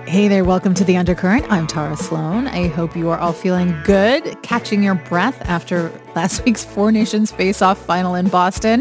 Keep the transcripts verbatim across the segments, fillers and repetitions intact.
Hey there, welcome to The Undercurrent. I'm Tara Sloan. I hope you are all feeling good, catching your breath after last week's Four Nations Face-Off final in Boston.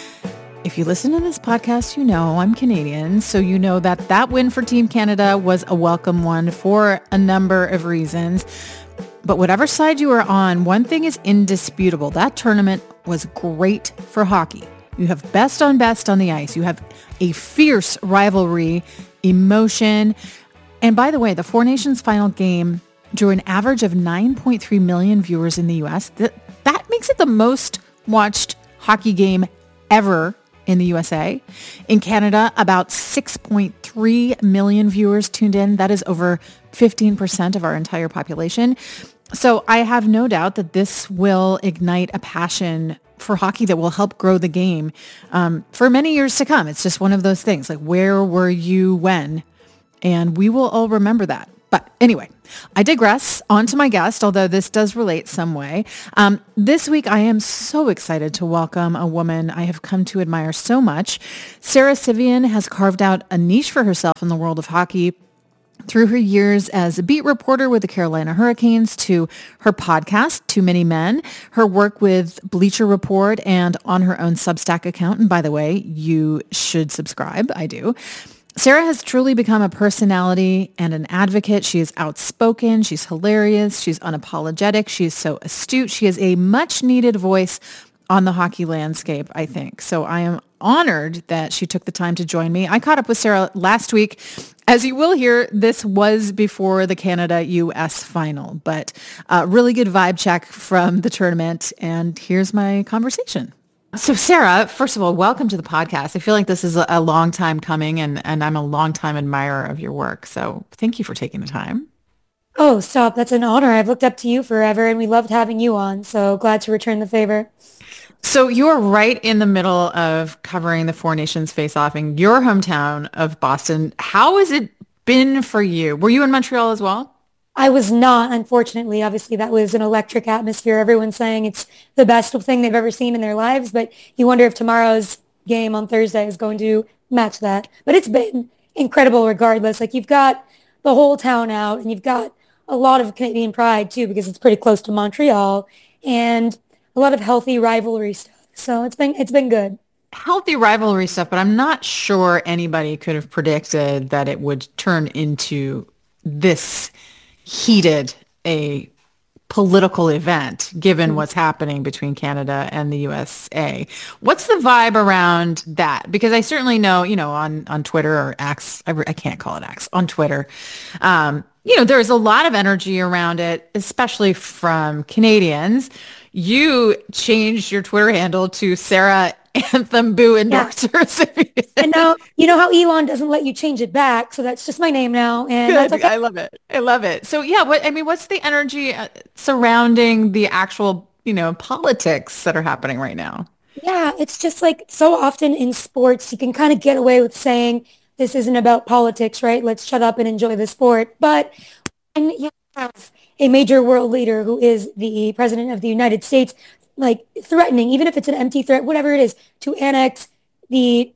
If you listen to this podcast, you know I'm Canadian, so you know that that win for Team Canada was a welcome one for a number of reasons. But whatever side you were on, one thing is indisputable. That tournament was great for hockey. You have best on best on the ice. You have a fierce rivalry, emotion. And by the way, the Four Nations final game drew an average of nine point three million viewers in the U S. That, that makes it the most watched hockey game ever in the U S A. In Canada, about six point three million viewers tuned in. That is over fifteen percent of our entire population. So I have no doubt that this will ignite a passion for hockey that will help grow the game um, for many years to come. It's just one of those things, like where were you when? And we will all remember that. But anyway, I digress. On to my guest, although this does relate some way. Um, this week, I am so excited to welcome a woman I have come to admire so much. Sara Civian has carved out a niche for herself in the world of hockey through her years as a beat reporter with the Carolina Hurricanes, to her podcast, Too Many Men, her work with Bleacher Report, and on her own Substack account. And by the way, you should subscribe. I do. Sara has truly become a personality and an advocate. She is outspoken. She's hilarious. She's unapologetic. She is so astute. She is a much needed voice on the hockey landscape, I think. So I am honored that she took the time to join me. I caught up with Sara last week. As you will hear, this was before the Canada-U S final, but a really good vibe check from the tournament. And here's my conversation. So Sara, first of all, welcome to the podcast. I feel like this is a, a long time coming, and, and I'm a long time admirer of your work. So thank you for taking the time. Oh, stop. That's an honor. I've looked up to you forever, and we loved having you on. So glad to return the favor. So you're right in the middle of covering the Four Nations Face-Off in your hometown of Boston. How has it been for you? Were you in Montreal as well? I was not, unfortunately. Obviously, that was an electric atmosphere. Everyone's saying it's the best thing they've ever seen in their lives, but you wonder if tomorrow's game on Thursday is going to match that. But it's been incredible regardless. Like, you've got the whole town out, and you've got a lot of Canadian pride, too, because it's pretty close to Montreal, and a lot of healthy rivalry stuff. So it's been it's been good. Healthy rivalry stuff, but I'm not sure anybody could have predicted that it would turn into this heated a political event, given what's happening between Canada and the U S A. What's the vibe around that? Because I certainly know, you know, on, on Twitter or X, I, I can't call it X, on Twitter, um, you know, there's a lot of energy around it, especially from Canadians. You changed your Twitter handle to Sara Anthem Boo Endorsers. Yeah. And now, you know how Elon doesn't let you change it back, so that's just my name now. And Good. that's okay. I love it. I love it. So yeah, what I mean, what's the energy uh, surrounding the actual, you know, politics that are happening right now? Yeah, it's just like so often in sports, you can kind of get away with saying this isn't about politics, right? Let's shut up and enjoy the sport. But when you have a major world leader who is the president of the United States, like threatening, even if it's an empty threat, whatever it is, to annex the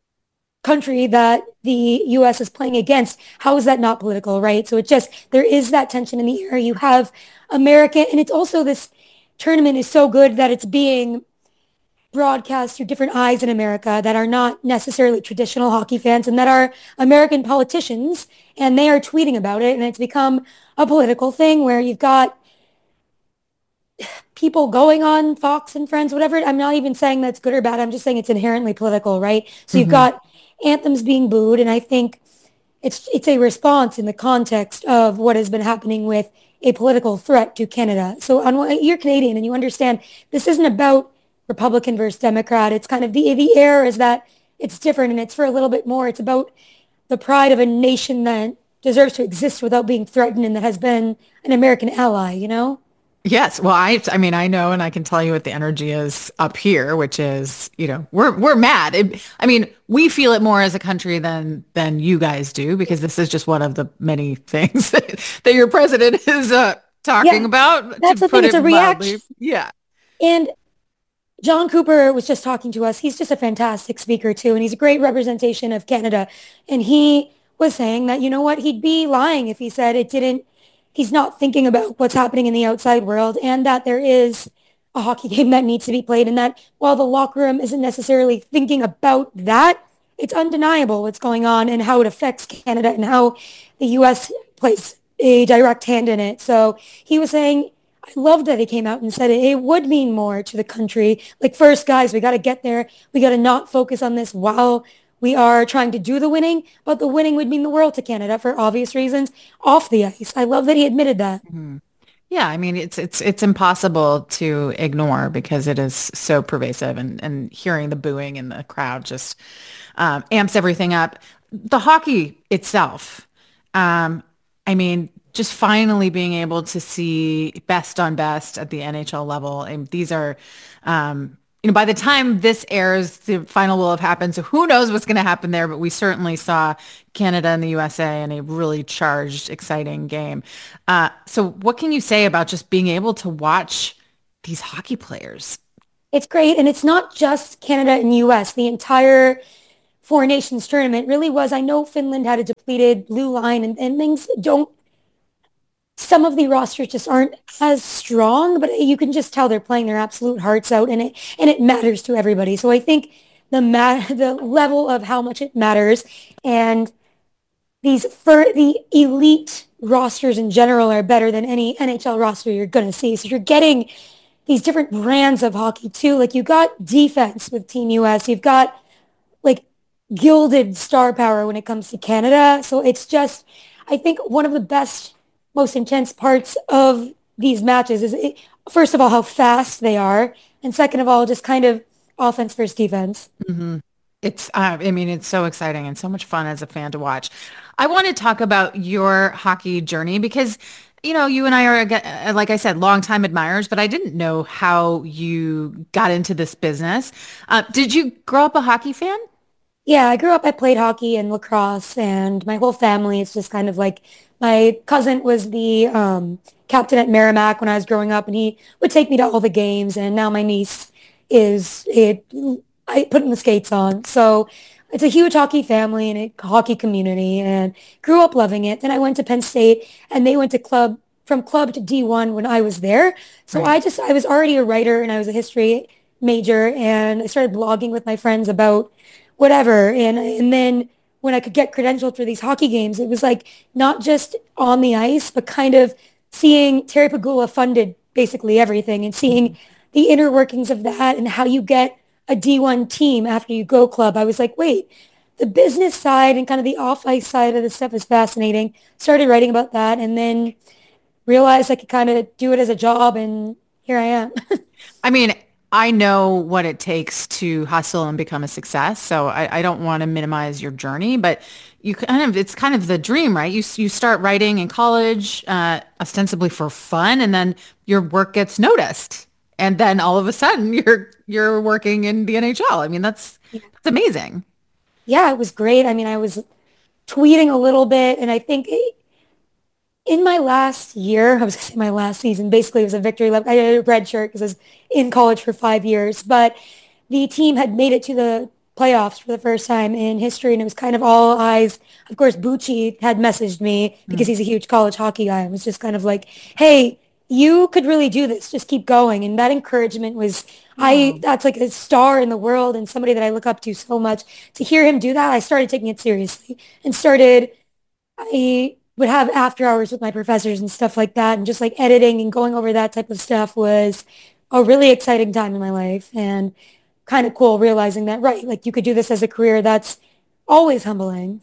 country that the U S is playing against, how is that not political, right? So it just, there is that tension in the air. You have America, and it's also this tournament is so good that it's being broadcast through different eyes in America that are not necessarily traditional hockey fans and that are American politicians, and they are tweeting about it, and it's become a political thing where you've got people going on Fox and Friends, whatever. I'm not even saying that's good or bad. I'm just saying it's inherently political, right? So you've mm-hmm. got anthems being booed, and I think it's it's a response in the context of what has been happening with a political threat to Canada. So on, you're Canadian, and you understand this isn't about Republican versus Democrat. It's kind of the the air is that it's different, and it's for a little bit more. It's about the pride of a nation that deserves to exist without being threatened and that has been an American ally, you know? Yes. Well, I, I mean, I know, and I can tell you what the energy is up here, which is, you know, we're, we're mad. It, I mean, we feel it more as a country than, than you guys do, because this is just one of the many things that, that your president is uh, talking yeah, about. That's the thing. It's a reaction. Mildly. Yeah. And John Cooper was just talking to us. He's just a fantastic speaker too. And he's a great representation of Canada. And he was saying that, you know what, he'd be lying if he said it didn't, he's not thinking about what's happening in the outside world and that there is a hockey game that needs to be played and that while the locker room isn't necessarily thinking about that, it's undeniable what's going on and how it affects Canada and how the U S plays a direct hand in it. So he was saying, I loved that he came out and said it, it would mean more to the country. Like, first, guys, we got to get there. We got to not focus on this while we are trying to do the winning, but the winning would mean the world to Canada for obvious reasons off the ice. I love that he admitted that. Mhm. Yeah, I mean, it's it's it's impossible to ignore because it is so pervasive, and and hearing the booing in the crowd just um, amps everything up. The hockey itself, um, I mean, just finally being able to see best on best at the N H L level. And these are, um, you know, by the time this airs, the final will have happened. So who knows what's going to happen there? But we certainly saw Canada and the U S A in a really charged, exciting game. Uh, so what can you say about just being able to watch these hockey players? It's great. And it's not just Canada and U S. The entire Four Nations tournament really was. I know Finland had a depleted blue line and, and things don't, some of the rosters just aren't as strong, but you can just tell they're playing their absolute hearts out and it, and it matters to everybody. So I think the ma- the level of how much it matters and these for the elite rosters in general are better than any N H L roster you're going to see. So you're getting these different brands of hockey too. Like you got defense with Team U S. You've got like gilded star power when it comes to Canada. So it's just, I think one of the best, most intense parts of these matches is it, first of all, how fast they are. And second of all, just kind of offense versus defense. hmm It's, uh, I mean, it's so exciting and so much fun as a fan to watch. I want to talk about your hockey journey because, you know, you and I are, uh, like I said, longtime admirers, but I didn't know how you got into this business. Uh, did you grow up a hockey fan? Yeah, I grew up, I played hockey and lacrosse and my whole family is just kind of like my cousin was the um, captain at Merrimack when I was growing up and he would take me to all the games and now my niece is it I put the skates on. So it's a huge hockey family and a hockey community and grew up loving it. Then I went to Penn State and they went to club from club to D one when I was there. So Right. I just I was already a writer and I was a history major and I started blogging with my friends about whatever. And and then when I could get credentialed for these hockey games, it was like not just on the ice, but kind of seeing Terry Pagula funded basically everything and seeing the inner workings of that and how you get a D one team after you go club. I was like, wait, the business side and kind of the off ice side of the stuff is fascinating. Started writing about that and then realized I could kind of do it as a job and here I am. I mean, I know what it takes to hustle and become a success. So I, I don't want to minimize your journey, but you kind of, it's kind of the dream, right? You, s- you start writing in college, uh, ostensibly for fun, and then your work gets noticed. And then all of a sudden you're, you're working in the N H L. I mean, that's, that's amazing. Yeah, it was great. I mean, I was tweeting a little bit and I think it, in my last year, I was going to say my last season, basically it was a victory lap. I had a red shirt because I was in college for five years, but the team had made it to the playoffs for the first time in history, and it was kind of all eyes. Of course, Bucci had messaged me because Mm. he's a huge college hockey guy and was just kind of like, hey, you could really do this. Just keep going. And that encouragement was, I, Oh. that's like a star in the world and somebody that I look up to so much. To hear him do that, I started taking it seriously and started I would have after hours with my professors and stuff like that. And just like editing and going over that type of stuff was a really exciting time in my life and kind of cool realizing that, right, like you could do this as a career. That's always humbling.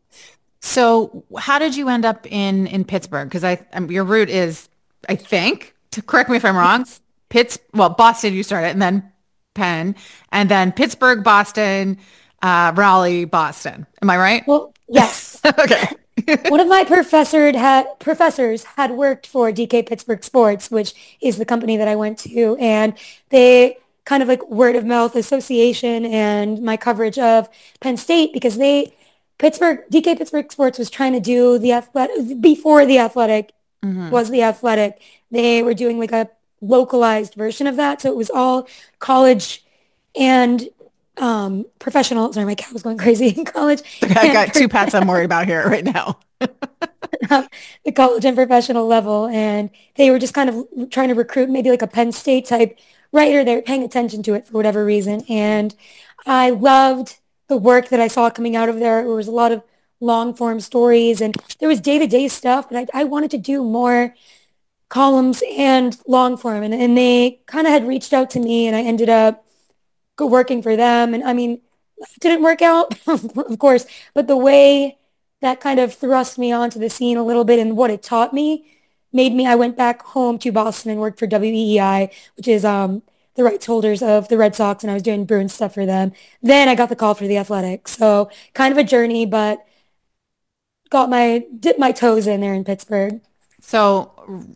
So how did you end up in, in Pittsburgh? Because I, um, your route is, I think, to correct me if I'm wrong, Yes. Pitts, well, Boston, you started, and then Penn, and then Pittsburgh, Boston, uh, Raleigh, Boston. Am I right? Well, yes. Okay. One of my professor had professors had worked for D K Pittsburgh Sports, which is the company that I went to, and they kind of like word of mouth association and my coverage of Penn State because they Pittsburgh D K Pittsburgh Sports was trying to do the athletic before the athletic hmm was the athletic. They were doing like a localized version of that, so it was all college and um, professional, sorry, my cat was going crazy in college I and got two pets I'm worried about here right now. the college and professional level. And they were just kind of trying to recruit maybe like a Penn State type writer. They were paying attention to it for whatever reason. And I loved the work that I saw coming out of there. There was a lot of long form stories and there was day to day stuff, but I, I wanted to do more columns and long form. And, and they kind of had reached out to me and I ended up go working for them. And I mean, it didn't work out, of course, but the way that kind of thrust me onto the scene a little bit and what it taught me made me, I went back home to Boston and worked for W E E I, which is um, the rights holders of the Red Sox, and I was doing Bruins stuff for them. Then I got the call for the Athletic. So kind of a journey, but got my, dipped my toes in there in Pittsburgh. So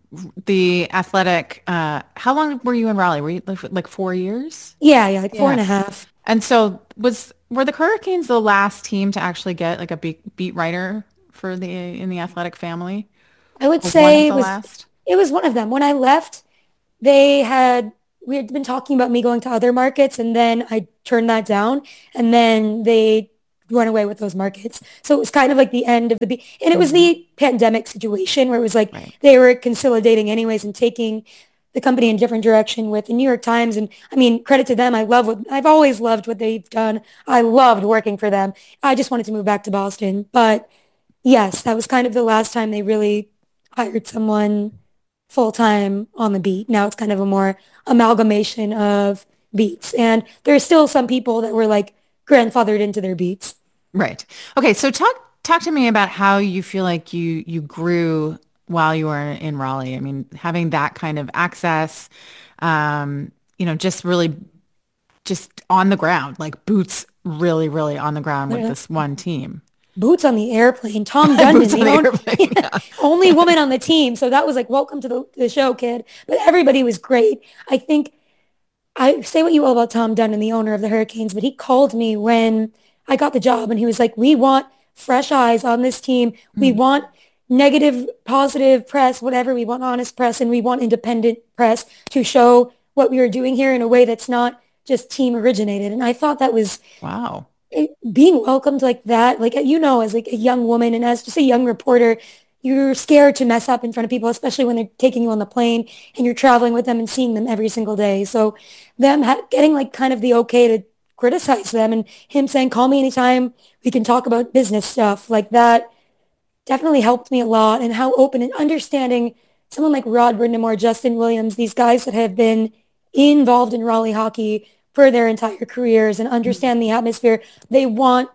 the Athletic, uh, how long were you in Raleigh? Were you like, like four years? Yeah, yeah, like four Yeah. and a half. And so was were the Hurricanes the last team to actually get like a beat, beat writer for the in the Athletic family? I would Or one of say it the was, last? it was one of them. When I left, they had we had been talking about me going to other markets and then I turned that down and then they went away with those markets. So it was kind of like the end of the be and it was Mhm. the pandemic situation where it was like Right. they were consolidating anyways and taking the company in a different direction with the New York Times. And I mean, credit to them. I love what I've always loved what they've done. I loved working for them. I just wanted to move back to Boston. But yes, that was kind of the last time they really hired someone full time on the beat. Now it's kind of a more amalgamation of beats. And there's still some people that were like grandfathered into their beats. Right. Okay, so talk talk to me about how you feel like you you grew while you were in Raleigh. I mean, having that kind of access, um, you know, just really just on the ground, like boots really, really on the ground with Uh, this one team. Boots on the airplane. Tom Dundon, Boots on the the own, airplane. yeah, Yeah. only woman on the team. So that was like, welcome to the, the show, kid. But everybody was great. I think I say what you will about Tom Dundon, the owner of the Hurricanes, but he called me when I got the job and he was like, we want fresh eyes on this team. We Mm, want negative, positive press, whatever. We want honest press and we want independent press to show what we are doing here in a way that's not just team originated. And I thought that was wow. it, being welcomed like that, like you know, as like a young woman and as just a young reporter, you're scared to mess up in front of people, especially when they're taking you on the plane and you're traveling with them and seeing them every single day. So them ha getting like kind of the okay to criticize them and him saying, call me anytime we can talk about business stuff like that definitely helped me a lot and how open and understanding someone like Rod Brindamore, Justin Williams, these guys that have been involved in Raleigh hockey for their entire careers and Mm. understand the atmosphere. They want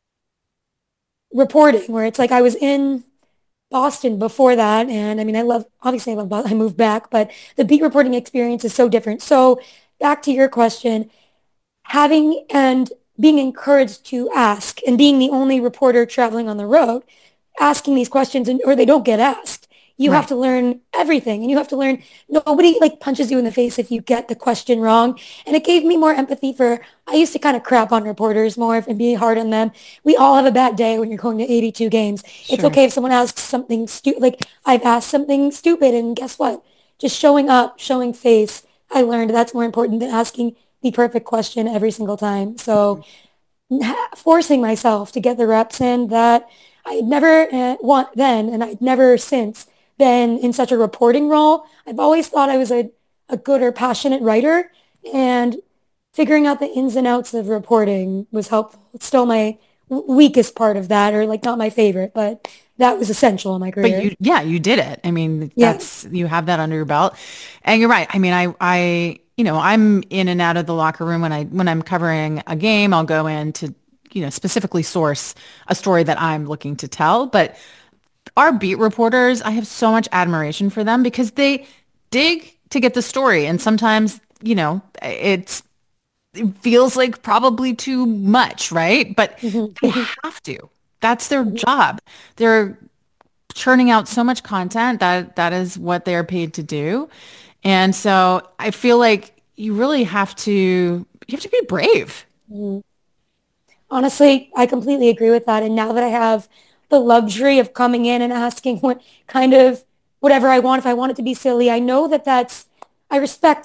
reporting where it's like I was in Boston before that. And I mean, I love, obviously I love, Boston. I moved back, but the beat reporting experience is so different. So back to your question, having and being encouraged to ask and being the only reporter traveling on the road, asking these questions and, or they don't get asked. You have Right. to learn everything and you have to learn nobody like punches you in the face if you get the question wrong. And it gave me more empathy for I used to kind of crap on reporters more and be hard on them. We all have a bad day when you're going to eighty-two games. It's Sure. okay if someone asks something stupid like I've asked something stupid and guess what? Just showing up, showing face. I learned that's more important than asking the perfect question every single time. So forcing myself to get the reps in that I had never uh, want then and I'd never since been in such a reporting role. I've always thought I was a, a good or passionate writer and figuring out the ins and outs of reporting was helpful. It's still my w- weakest part of that or like not my favorite, but that was essential in my But career. you, yeah, you did it. I mean, Yeah. that's, you have that under your belt. And you're right. I mean, I, I, you know, I'm in and out of the locker room when I, when I'm covering a game, I'll go in to, you know, specifically source a story that I'm looking to tell. But our beat reporters, I have so much admiration for them because they dig to get the story. And sometimes, you know, it's, it feels like probably too much, right? But they Mhm. have to. That's their job. They're churning out so much content that that is what they're paid to do. And so I feel like you really have to you have to be brave. Mhm. Honestly, I completely agree with that. And now that I have the luxury of coming in and asking what kind of whatever I want, if I want it to be silly, I know that that's, I respect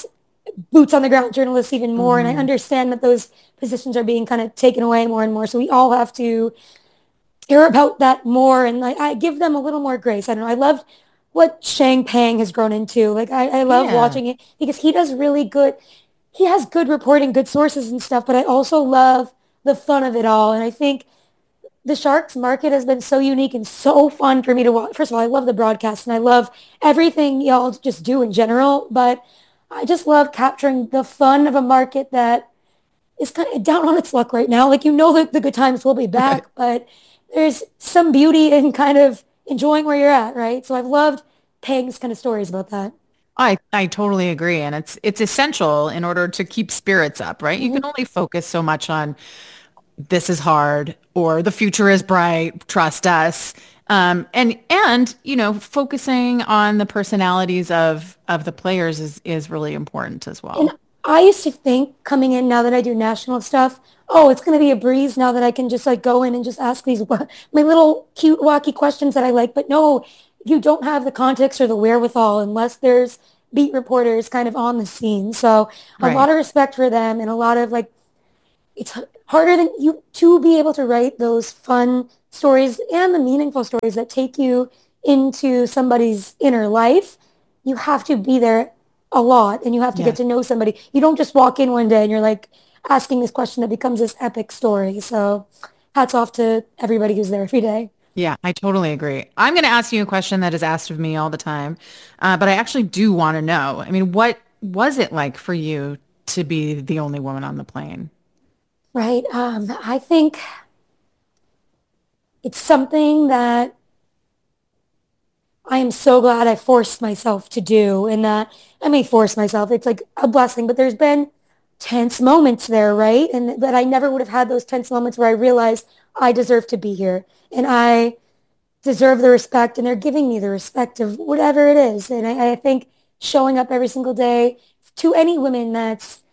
boots on the ground journalists even more. And I Hmm. understand that those positions are being kind of taken away more and more. So we all have to care about that more. And I, I give them a little more grace. I don't know. I love what Shang Pang has grown into. Like I, I love Yeah. watching it because he does really good. He has good reporting, good sources and stuff, but I also love the fun of it all. And I think the Sharks market has been so unique and so fun for me to watch. First of all, I love the broadcast and I love everything y'all just do in general, but I just love capturing the fun of a market that is kind of down on its luck right now. Like, you know that the good times will be back, but there's some beauty in kind of enjoying where you're at, right? So I've loved Peg's kind of stories about that. I I totally agree, and it's it's essential in order to keep spirits up, right? You can Mhm. only focus so much on this is hard or the future is bright, trust us. Um, and and you know, focusing on the personalities of of the players is is really important as And well. I used to think coming in now that I do national stuff, oh, it's going to be a breeze now that I can just like go in and just ask these wa- my little cute wacky questions that I like. But no, you don't have the context or the wherewithal unless there's beat reporters kind of on the scene. So a lot Right. of respect for them and a lot of like it's harder than you to be able to write those fun stories and the meaningful stories that take you into somebody's inner life. You have to be there a lot and you have to get Yeah. to know somebody. You don't just walk in one day and you're like asking this question that becomes this epic story. So hats off to everybody who's there every day. Yeah, I totally agree. I'm going to ask you a question that is asked of me all the time, uh, but I actually do want to know. I mean, what was it like for you to be the only woman on the plane? Right. Um, I think it's something that I am so glad I forced myself to do and that I may force myself. It's like a blessing, but there's been tense moments there, right? And that I never would have had those tense moments where I realized I deserve to be here and I deserve the respect and they're giving me the respect of whatever it is. And I, I think showing up every single day to any women that's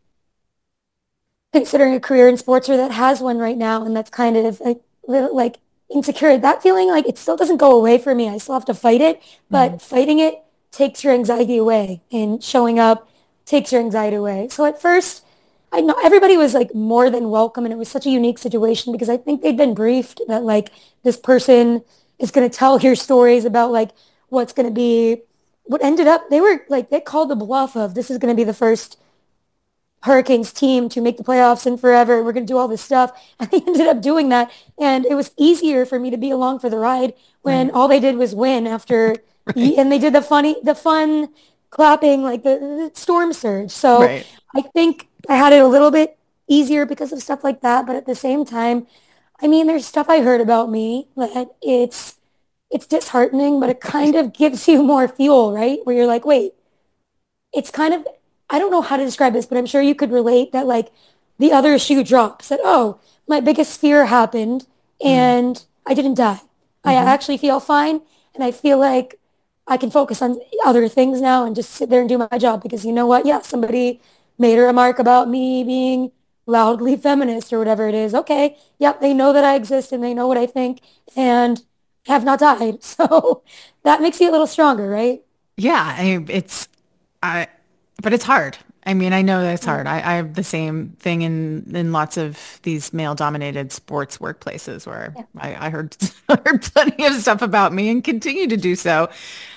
considering a career in sports or that has one right now and that's kind of like, like insecure, that feeling like it still doesn't go away for me. I still have to fight it, Mhm. but fighting it takes your anxiety away and showing up takes your anxiety away. So at first, I know everybody was like more than welcome and it was such a unique situation because I think they'd been briefed that like this person is going to tell your stories about like what's going to be what ended up they were like they called the bluff of this is going to be the first Hurricanes team to make the playoffs in forever. We're going to do all this stuff. And they ended up doing that. And it was easier for me to be along for the ride when Right. all they did was win after, Right. and they did the funny, the fun clapping, like the, the storm surge. So Right. I think I had it a little bit easier because of stuff like that. But at the same time, I mean, there's stuff I heard about me that it's, it's disheartening, but it kind of gives you more fuel, right? Where you're like, wait, it's kind of, I don't know how to describe this, but I'm sure you could relate that like the other shoe drops that, oh, my biggest fear happened Mm. and I didn't die. I Hmm. actually feel fine. And I feel like I can focus on other things now and just sit there and do my job because you know what? Yeah, somebody made a remark about me being loudly feminist or whatever it is. Okay. Yep. They know that I exist and they know what I think and have not died. So that makes you a little stronger, right? Yeah, I, it's I, but it's hard. I mean, I know that it's Yeah. hard. I, I have the same thing in in lots of these male-dominated sports workplaces where Yeah. I, I heard I heard plenty of stuff about me and continue to do so.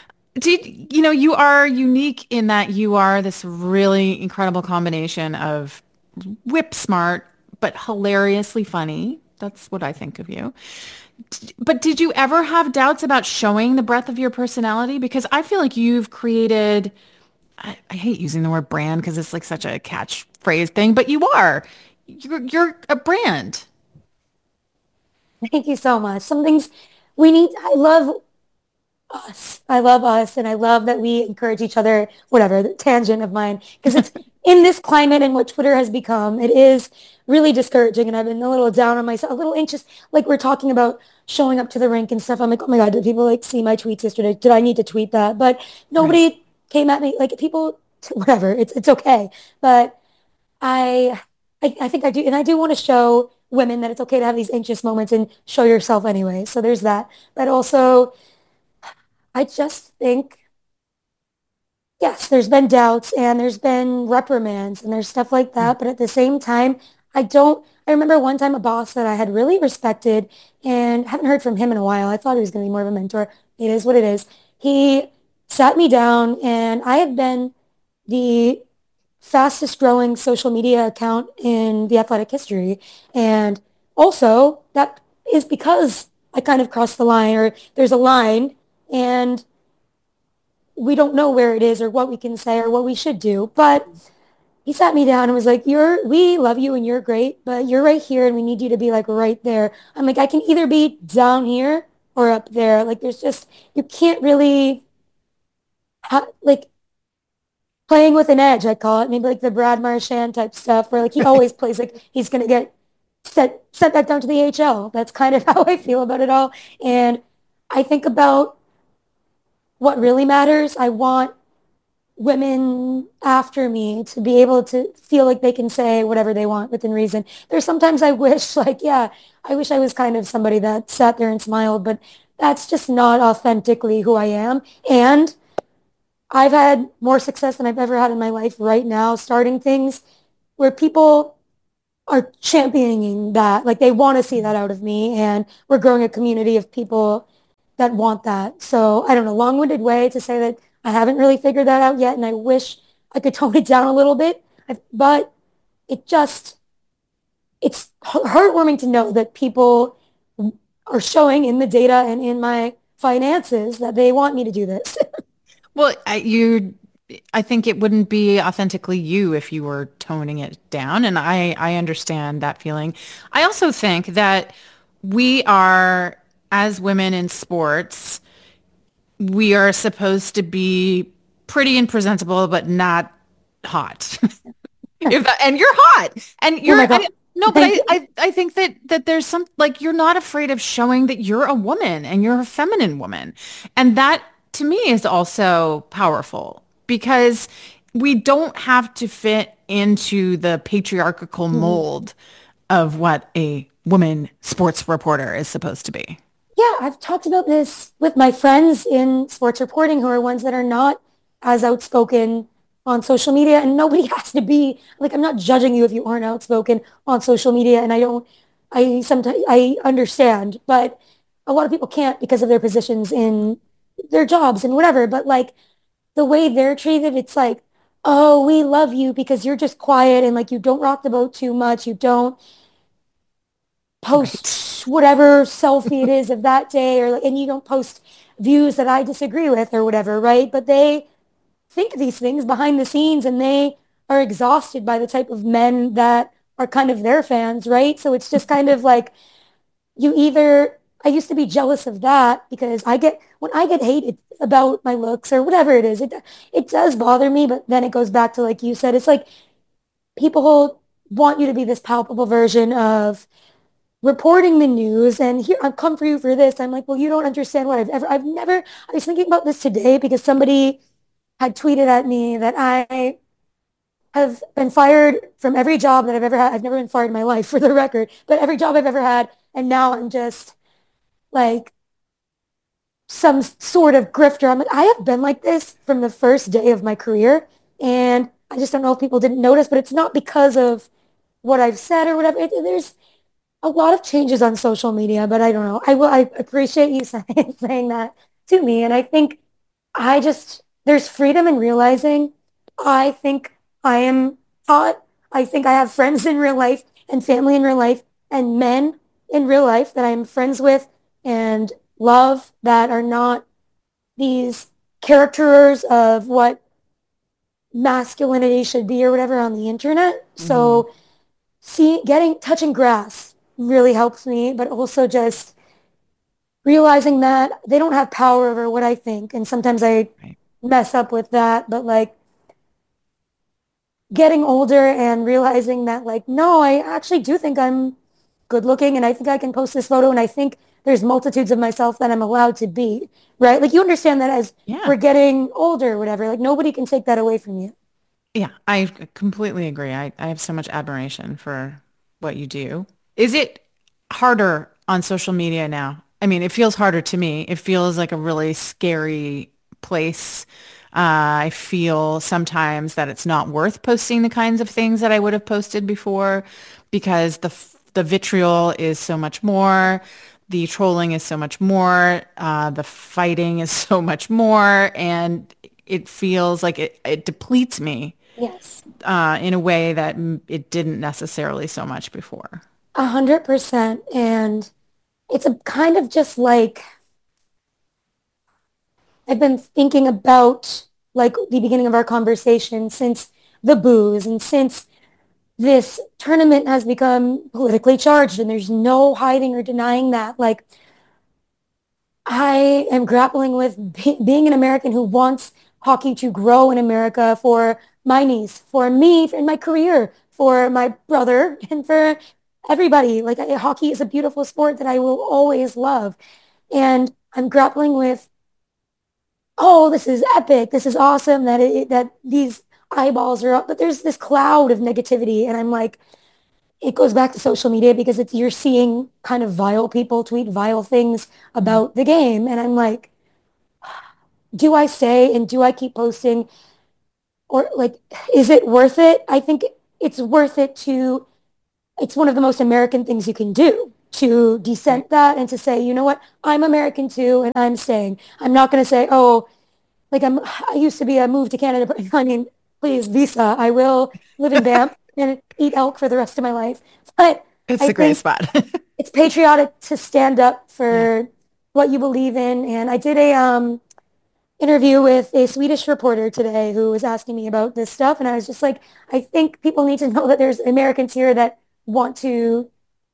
Did you know you are unique in that you are this really incredible combination of whip smart but hilariously funny. That's what I think of you. But did you ever have doubts about showing the breadth of your personality? Because I feel like you've created, I, I hate using the word brand because it's like such a catchphrase thing, but you are. You're you're a brand. Thank you so much. Some things we need, I love us. I love us and I love that we encourage each other, whatever, the tangent of mine, because it's in this climate and what Twitter has become, it is really discouraging and I've been a little down on myself, a little anxious, like we're talking about showing up to the rink and stuff. I'm like, oh my God, did people like see my tweets yesterday? Did I need to tweet that? But Right. nobody came at me, like people, whatever, it's, it's okay. But I, I, I think I do, and I do want to show women that it's okay to have these anxious moments and show yourself anyway. So there's that. But also, I just think yes, there's been doubts and there's been reprimands and there's stuff like Mm. that. But at the same time, I don't, I remember one time a boss that I had really respected and haven't heard from him in a while. I thought he was going to be more of a mentor. It is what it is. He sat me down and I had been the fastest growing social media account in the athletic history. And also that is because I kind of crossed the line or there's a line and we don't know where it is or what we can say or what we should do. But he sat me down and was like, "You're, we love you and you're great, but you're right here and we need you to be like right there." I'm like, I can either be down here or up there. Like, there's just, you can't really, ha- like, playing with an edge, I call it. Maybe like the Brad Marchand type stuff where like he always plays like he's going to get set, set back down to the A H L. That's kind of how I feel about it all. And I think about what really matters. I want women after me to be able to feel like they can say whatever they want within reason. There's sometimes I wish like, yeah, I wish I was kind of somebody that sat there and smiled, but that's just not authentically who I am. And I've had more success than I've ever had in my life right now, starting things where people are championing that. Like they want to see that out of me. And we're growing a community of people that want that. So I don't know, long-winded way to say that I haven't really figured that out yet. And I wish I could tone it down a little bit. But it just, it's heartwarming to know that people are showing in the data and in my finances that they want me to do this. Well, I, you, I think it wouldn't be authentically you if you were toning it down. And I, I understand that feeling. I also think that we are, as women in sports, we are supposed to be pretty and presentable, but not hot. If that, and you're hot, and Oh you're my God. I, no, but Thank I, you. I I think that that there's some like you're not afraid of showing that you're a woman and you're a feminine woman, and that to me is also powerful because we don't have to fit into the patriarchal Mhm. mold of what a woman sports reporter is supposed to be. Yeah, I've talked about this with my friends in sports reporting who are ones that are not as outspoken on social media. And nobody has to be like, I'm not judging you if you aren't outspoken on social media. And I don't, I sometimes, I understand, but a lot of people can't because of their positions in their jobs and whatever. But like the way they're treated, it's like, oh, we love you because you're just quiet and like you don't rock the boat too much. You don't Right. post whatever selfie it is of that day or like, and you don't post views that I disagree with or whatever, right? But they think these things behind the scenes and they are exhausted by the type of men that are kind of their fans, right? So it's just kind of like you either I used to be jealous of that because I get when I get hated about my looks or whatever it is, it it does bother me, but then it goes back to like you said, it's like people want you to be this palpable version of reporting the news and here I've come for you for this. I'm like, well, you don't understand what I've ever I've never I was thinking about this today because somebody had tweeted at me that I have been fired from every job that I've ever had. I've never been fired in my life for the record, but every job I've ever had. And now I'm just like some sort of grifter. I'm like, I have been like this from the first day of my career. And I just don't know if people didn't notice, but it's not because of what I've said or whatever. It, there's a lot of changes on social media, but I don't know. I will. I appreciate you saying saying that to me, and I think I just there's freedom in realizing I think I am hot. I think I have friends in real life and family in real life and men in real life that I'm friends with and love that are not these characters of what masculinity should be or whatever on the internet. Hmm. So see, getting touching grass really helps me, but also just realizing that they don't have power over what I think. And sometimes I Right. mess up with that, but like getting older and realizing that like, no, I actually do think I'm good looking and I think I can post this photo and I think there's multitudes of myself that I'm allowed to be, right? Like you understand that as Yeah. we're getting older or whatever, like nobody can take that away from you. Yeah, I completely agree. I, I have so much admiration for what you do. Is it harder on social media now? I mean, it feels harder to me. It feels like a really scary place. Uh, I feel sometimes that it's not worth posting the kinds of things that I would have posted before because the f- the vitriol is so much more, the trolling is so much more, uh, the fighting is so much more, and it feels like it, it depletes me Yes. uh, in a way that m- it didn't necessarily so much before. A hundred percent. And it's a kind of just like I've been thinking about like the beginning of our conversation since the booze and since this tournament has become politically charged and there's no hiding or denying that. Like I am grappling with be- being an American who wants hockey to grow in America for my niece, for me, in my career, for my brother, and for everybody. Like I, hockey is a beautiful sport that I will always love. And I'm grappling with, oh, this is epic. This is awesome that it, that these eyeballs are up. But there's this cloud of negativity. And I'm like, it goes back to social media because it's you're seeing kind of vile people tweet vile things Mhm. about the game. And I'm like, do I stay and do I keep posting or like, is it worth it? I think it's worth it to, it's one of the most American things you can do to Right. dissent that and to say, you know what, I'm American too and I'm staying. I'm not going to say, oh, like I'm, I used to be a move to Canada, but I mean, please, visa. I will live in Banff and eat elk for the rest of my life. But It's I a great think spot. it's patriotic to stand up Yeah. for what you believe in. And I did a um, interview with a Swedish reporter today who was asking me about this stuff. And I was just like, I think people need to know that there's Americans here that want to,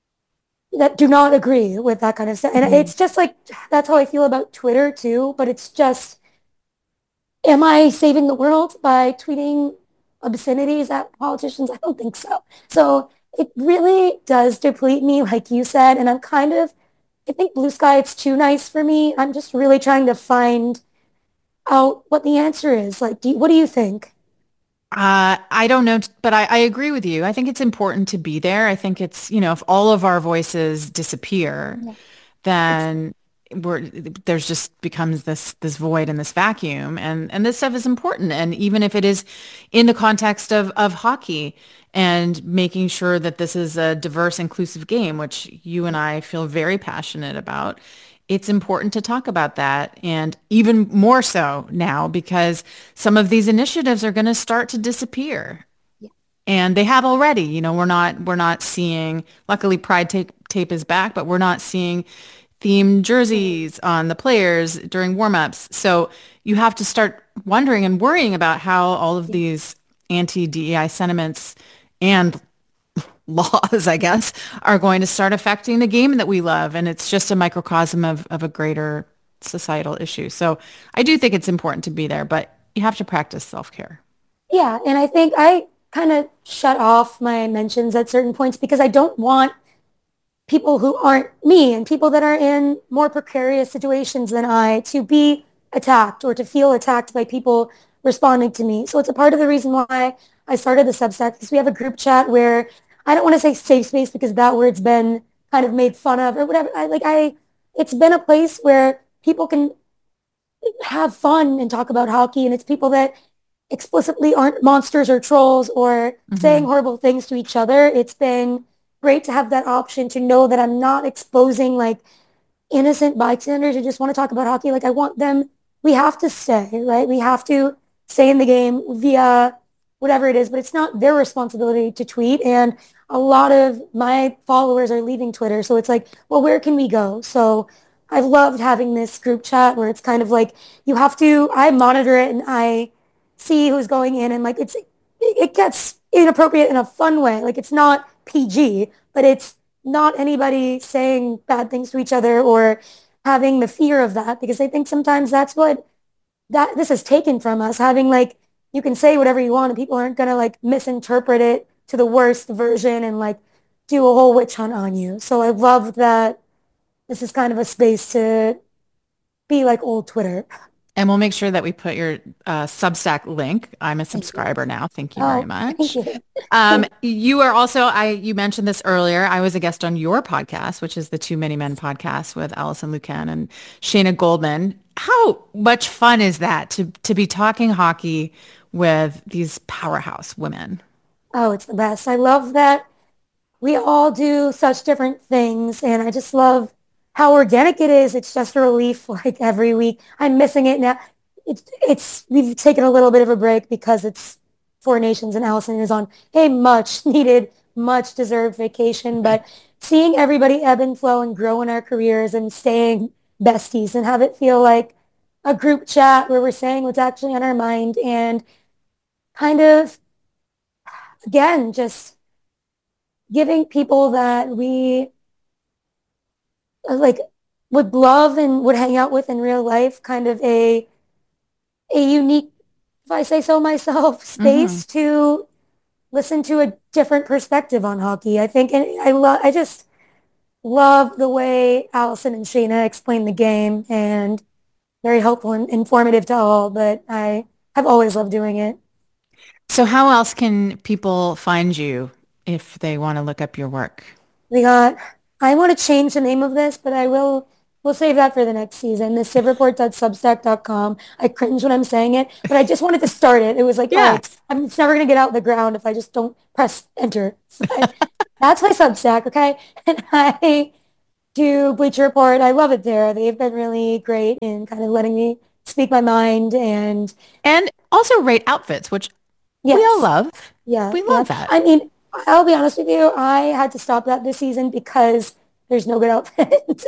that do not agree with that kind of stuff. And Mhm. it's just like, that's how I feel about Twitter too. But it's just, am I saving the world by tweeting obscenities at politicians? I don't think so. So it really does deplete me, like you said. And I'm kind of, I think blue sky, it's too nice for me. I'm just really trying to find out what the answer is. Like, do you, what do you think? Uh, I don't know, but I, I agree with you. I think it's important to be there. I think it's, you know, if all of our voices disappear, Yeah. It's, then we're there's just becomes this this void and this vacuum, and and this stuff is important. And even if it is in the context of of hockey and making sure that this is a diverse, inclusive game, which you and I feel very passionate about, it's important to talk about that, and even more so now because some of these initiatives are going to start to disappear. yeah. And they have already. You know, we're not we're not seeing, luckily Pride tape tape is back, but we're not seeing themed Mm, jerseys on the players during warmups. So you have to start wondering and worrying about how all of yeah. these anti-D E I sentiments and laws, I guess, are going to start affecting the game that we love. And it's just a microcosm of, of a greater societal issue. So I do think it's important to be there, but you have to practice self-care. Yeah, and I think I kind of shut off my mentions at certain points because I don't want people who aren't me and people that are in more precarious situations than I to be attacked or to feel attacked by people responding to me. So it's a part of the reason why I started the Substack because we have a group chat where I don't want to say safe space because that word's been kind of made fun of or whatever. I like I it's been a place where people can have fun and talk about hockey and it's people that explicitly aren't monsters or trolls or saying Hmm. horrible things to each other. It's been great to have that option to know that I'm not exposing like innocent bystanders who just want to talk about hockey. Like I want them, we have to stay, right? We have to stay in the game via whatever it is, but it's not their responsibility to tweet. And a lot of my followers are leaving Twitter. So it's like, well, where can we go? So I've loved having this group chat where it's kind of like you have to, I monitor it and I see who's going in and like it's, it gets inappropriate in a fun way. Like it's not P G, but it's not anybody saying bad things to each other or having the fear of that because I think sometimes that's what that this is taken from us having like you can say whatever you want and people aren't going to like misinterpret it to the worst version and like do a whole witch hunt on you. So I love that this is kind of a space to be like old Twitter. And we'll make sure that we put your uh, Substack link. I'm a Thank you. subscriber now. Thank you very Oh, thank much. you. Um, Thank you are also, I you mentioned this earlier. I was a guest on your podcast, which is the Too Many Men podcast with Allison Lucan and Shayna Goldman. how much fun is that to, to be talking hockey with these powerhouse women? Oh, it's the best. I love that we all do such different things, and I just love how organic it is. It's just a relief like every week. I'm missing it now. It's it's we've taken a little bit of a break because it's Four Nations and Allison is on a much needed, much deserved vacation. But seeing everybody ebb and flow and grow in our careers and staying besties and have it feel like a group chat where we're saying what's actually on our mind and kind of again just giving people that we uh, like would love and would hang out with in real life kind of a a unique, if I say so myself, Mm-hmm. space to listen to a different perspective on hockey. I think, and I love, I just love the way Allison and Shayna explain the game, and very helpful and informative to all. But I have always loved doing it. So how else can people find you if they want to look up your work? We got, I want to change the name of this, but I will, we'll save that for the next season. The civ report dot substack dot com. I cringe when I'm saying it, but I just wanted to start it. It was like, Yeah. oh, I'm, it's never going to get out of the ground if I just don't press enter. But that's my Substack, okay? And I do Bleacher Report. I love it there. They've been really great in kind of letting me speak my mind and And also rate outfits, which we all yes, love. yeah, We yeah. love that. I mean, I'll be honest with you. I had to stop that this season because there's no good outfits.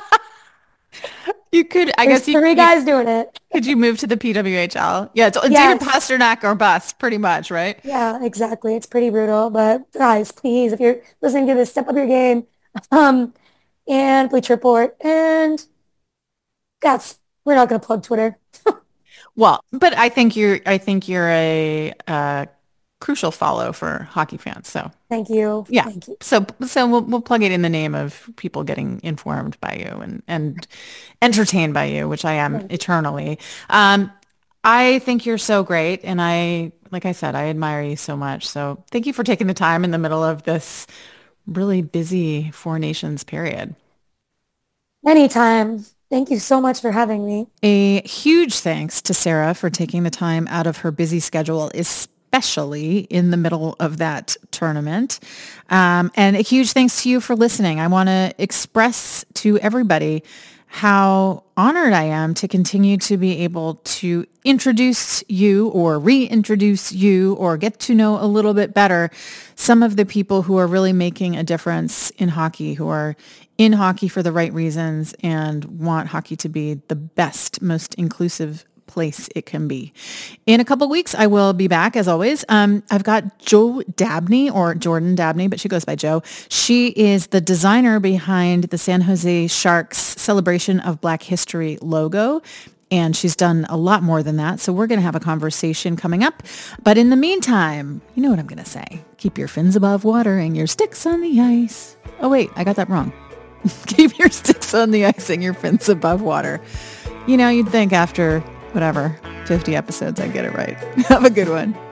You could, I There's guess you, three you guys doing it. could you move to the P W H L? Yeah, it's David Yes. Pasternak or bust, pretty much, right? Yeah, exactly. It's pretty brutal. But guys, please, if you're listening to this, step up your game. Um, and Bleacher Report. And that's, we're not going to plug Twitter. Well, but I think you're I think you're a, uh crucial follow for hockey fans. So Thank you. yeah. Thank you. So so we'll we'll plug it in the name of people getting informed by you and and entertained by you, which I am Thank you. eternally. Um, I think you're so great, and I like I said, I admire you so much. So thank you for taking the time in the middle of this really busy Four Nations period. Anytime. Thank you so much for having me. A huge thanks to Sarah for taking the time out of her busy schedule, especially in the middle of that tournament. Um, and a huge thanks to you for listening. I want to express to everybody how honored I am to continue to be able to introduce you or reintroduce you or get to know a little bit better some of the people who are really making a difference in hockey, who are in hockey for the right reasons and want hockey to be the best, most inclusive place it can be. In a couple weeks, I will be back as always. Um, I've got Jo Dabney or Jordan Dabney, but she goes by Jo. She is the designer behind the San Jose Sharks Celebration of Black History logo. And she's done a lot more than that. So we're going to have a conversation coming up. But in the meantime, you know what I'm going to say. Keep your fins above water and your sticks on the ice. Oh, wait, I got that wrong. Keep your sticks on the ice and your fins above water. You know, you'd think after, whatever, fifty episodes, I'd get it right. Have a good one.